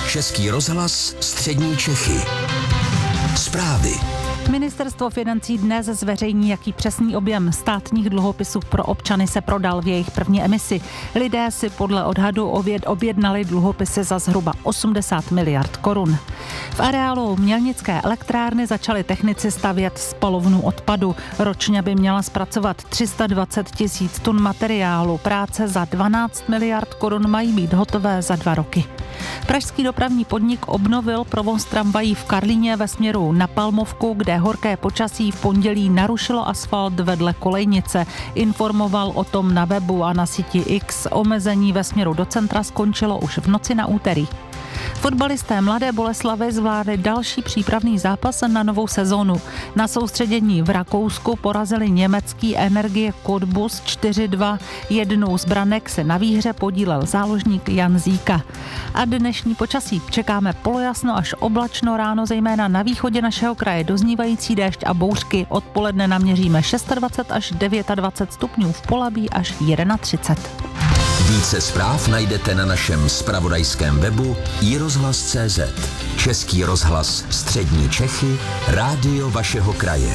Český rozhlas Střední Čechy. Zprávy. Ministerstvo financí dnes zveřejní, jaký přesný objem státních dluhopisů pro občany se prodal v jejich první emisi. Lidé si podle odhadu objednali dluhopisy za zhruba 80 miliard korun. V areálu Mělnické elektrárny začali technici stavět spalovnu odpadu. Ročně by měla zpracovat 320 000 tun materiálu. Práce za 12 miliard korun mají být hotové za 2 roky. Pražský dopravní podnik obnovil provoz tramvají v Karlíně ve směru na Palmovku, kde horké počasí v pondělí narušilo asfalt vedle kolejnice. Informoval o tom na webu a na síti X. Omezení ve směru do centra skončilo už v noci na úterý. Fotbalisté Mladé Boleslavi zvládli další přípravný zápas na novou sezónu. Na soustředění v Rakousku porazili německý Energie Cottbus 4-2. Jednou z branek se na výhře podílel záložník Jan Zíka. A dnešní počasí čekáme polojasno až oblačno, ráno zejména na východě našeho kraje doznívající déšť a bouřky. Odpoledne naměříme 26 až 29 stupňů, v Polabí až 31. Více zpráv najdete na našem zpravodajském webu iRozhlas.cz. Český rozhlas Střední Čechy, rádio vašeho kraje.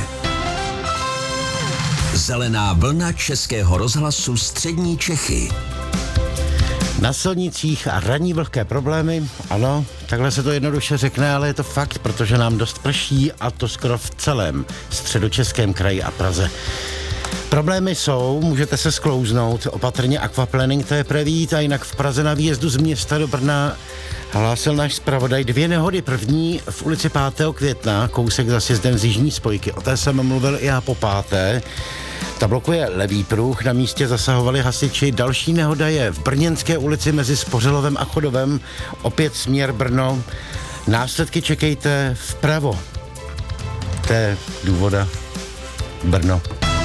Zelená vlna Českého rozhlasu Střední Čechy. Na silnicích a ranní vlhké problémy, ano, takhle se to jednoduše řekne, ale je to fakt, protože nám dost prší a to skoro v celém středočeském kraji a Praze. Problémy jsou, můžete se sklouznout, opatrně aquaplaning, to je prevít, a jinak v Praze na výjezdu z města do Brna hlásil náš zpravodaj 2 nehody. První v ulici 5. května, kousek za sjezdem z jižní spojky, o té jsem mluvil i já po 5. Ta blokuje levý pruh, na místě zasahovali hasiči. Další nehoda je v Brněnské ulici mezi Spořilovem a Chodovem, opět směr Brno. Následky čekejte vpravo. To je důvoda Brno.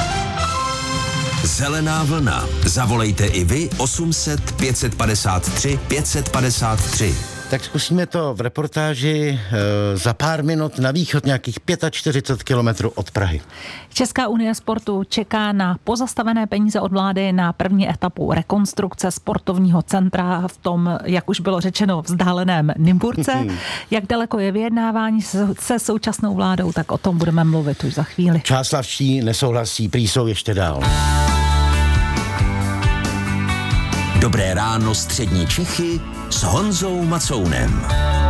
Zelená vlna. Zavolejte i vy 800 553 553. Tak zkusíme to v reportáži za pár minut na východ, nějakých 45 kilometrů od Prahy. Česká unie sportu čeká na pozastavené peníze od vlády na první etapu rekonstrukce sportovního centra v tom, jak už bylo řečeno, vzdáleném Nymburce. Jak daleko je vyjednávání se současnou vládou, tak o tom budeme mluvit už za chvíli. Čáslavští nesouhlasí, prý jsou ještě dál. Dobré ráno Střední Čechy s Honzou Macounem.